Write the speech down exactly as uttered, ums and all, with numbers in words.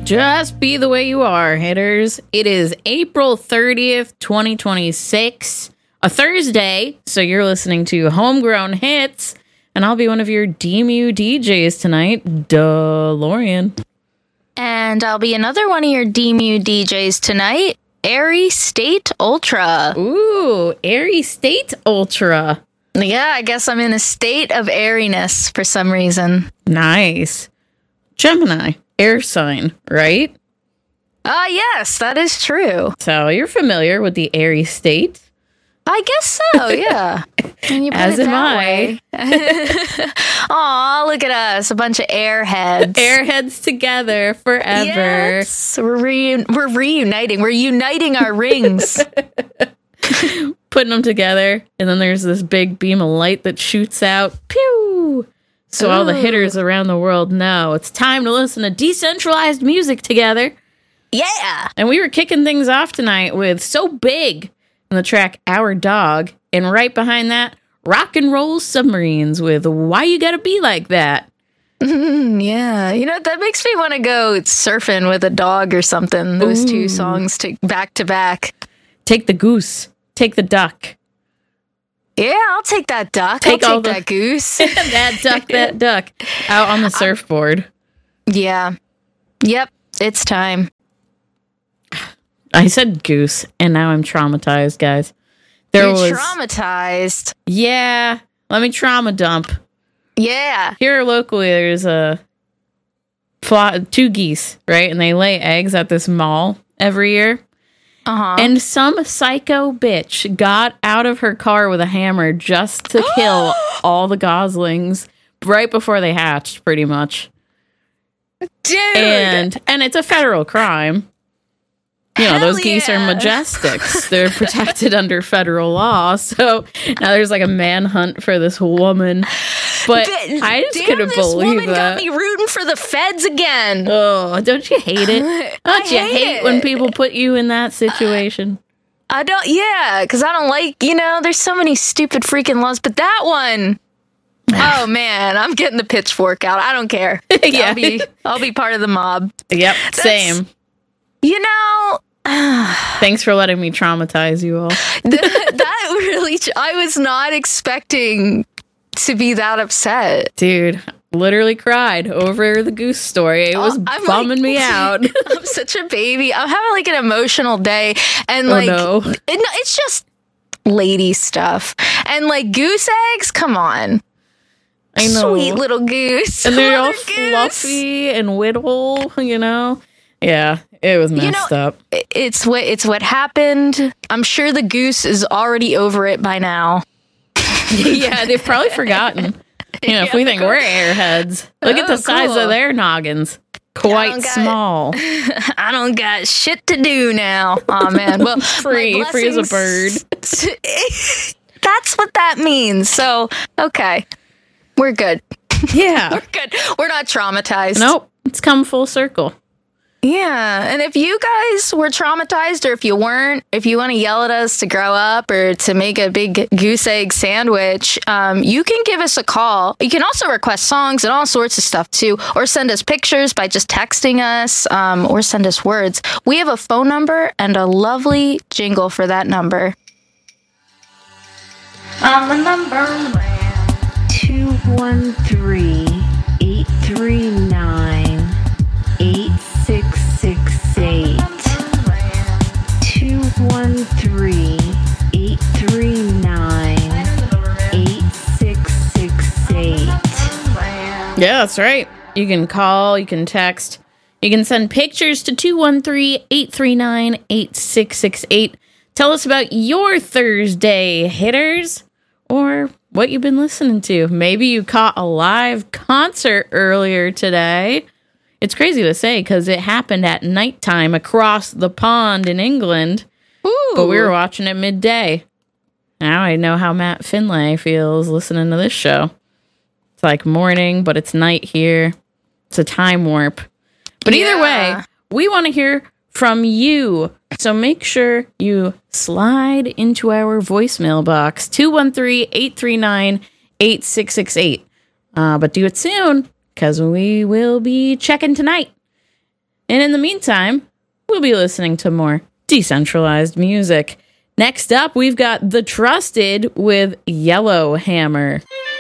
Just be the way you are, hitters. It is April thirtieth, twenty twenty-six, a Thursday, so you're listening to Homegrown Hits, and I'll be one of your D M U D Js tonight, DeLorean. And I'll be another one of your D M U D Js tonight, Airy State Ultra. Ooh, Airy State Ultra. Yeah, I guess I'm in a state of airiness for some reason. Nice. Gemini, air sign, right? Ah, uh, yes, that is true. So you're familiar with the airy state? I guess so, yeah. When you put As it am that I. Aw, look at us, a bunch of airheads. Airheads together forever. Yes, we're, reu- we're reuniting. We're uniting our rings. Putting them together, and then there's this big beam of light that shoots out. Pew! So Ooh. All the hitters around the world know it's time to listen to decentralized music together. Yeah! And we were kicking things off tonight with So Big and the track Our Dog. And right behind that, Rock and Roll Submarines with Why You Gotta Be Like That. Mm, yeah, you know, that makes me want to go surfing with a dog or something. Those Ooh. two songs to back to back. Take the goose. Take the duck. Yeah, I'll take that duck. Take I'll all take the, that goose. that duck, that duck. Out on the surfboard. Yeah. Yep, it's time. I said goose, and now I'm traumatized, guys. There You're was traumatized. Yeah. Let me trauma dump. Yeah. Here locally, there's a fly, two geese, right? And they lay eggs at this mall every year. Uh-huh. And some psycho bitch got out of her car with a hammer just to kill all the goslings right before they hatched, pretty much. Dude! And and it's a federal crime. You know, Hell those geese yeah. are majestics. They're protected under federal law. So now there's like a manhunt for this woman. But the, I just damn, couldn't this believe woman that. got me rooting for the feds again. Oh, don't you hate it? Don't I you hate, hate it. when people put you in that situation? I don't, yeah, because I don't like, you know, there's so many stupid freaking laws, but that one, oh man, I'm getting the pitchfork out. I don't care. Yeah. I'll be, I'll be part of the mob. Yep, That's, same. You know, thanks for letting me traumatize you all. that, that really, I was not expecting to be that upset. Dude, literally cried over the goose story. It was oh, bumming like, me out. I'm such a baby. I'm having like an emotional day. And like, oh, no. it, it's just lady stuff. And like goose eggs, come on. I know. Sweet little goose. And they're all goose. fluffy and whittle, you know? Yeah, it was messed you know, up. It's what, it's what happened. I'm sure the goose is already over it by now. Yeah, they've probably forgotten. You know, yeah, if we think we're airheads, look oh, at the size cool. of their noggins. Quite got, small. I don't got shit to do now. Oh man, well, free, free as a bird. That's what that means. So, okay, we're good. Yeah, we're good. We're not traumatized. Nope, it's come full circle. Yeah, and if you guys were traumatized, or if you weren't, if you want to yell at us to grow up or to make a big goose egg sandwich, um, you can give us a call. You can also request songs and all sorts of stuff too, or send us pictures by just texting us, um, or send us words. We have a phone number and a lovely jingle for that number. On the number two one three, eight three nine, eight six six eight. two one three, eight three nine, eight six six eight. Yeah, that's right. You can call, you can text, you can send pictures to two one three, eight three nine, eight six six eight. Tell us about your Thursday hitters or what you've been listening to. Maybe you caught a live concert earlier today. It's crazy to say because it happened at nighttime across the pond in England. Ooh. But we were watching it midday. Now I know how Matt Finlay feels listening to this show. It's like morning, but it's night here. It's a time warp. But yeah. either way, we want to hear from you. So make sure you slide into our voicemail box, two one three, eight three nine, eight six six eight. Uh, but do it soon, because we will be checking tonight. And in the meantime, we'll be listening to more decentralized music. Next up, we've got The Trusted with Yellowhammer.